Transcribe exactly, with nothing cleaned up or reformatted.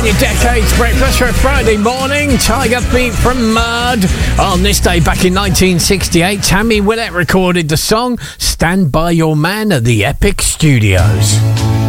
your Decades Breakfast for a Friday morning. Tiger Beat from Mud. On this day back in nineteen sixty-eight, Tammy Wynette recorded the song Stand By Your Man at the Epic Studios.